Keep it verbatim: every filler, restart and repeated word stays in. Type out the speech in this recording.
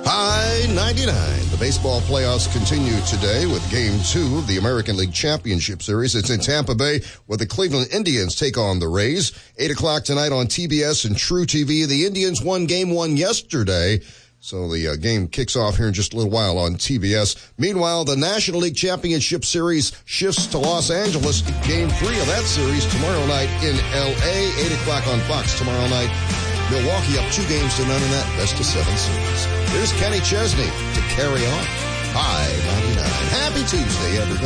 High ninety-nine. The baseball playoffs continue today with Game two of the American League Championship Series. It's in Tampa Bay where the Cleveland Indians take on the Rays. eight o'clock tonight on T B S and True T V. The Indians won Game one yesterday, so the uh, game kicks off here in just a little while on T B S. Meanwhile, the National League Championship Series shifts to Los Angeles. Game three of that series tomorrow night in L A, eight o'clock on Fox tomorrow night. Milwaukee up two games to none in that best of seven series. Here's Kenny Chesney to carry on. High ninety-nine. Happy Tuesday, everybody.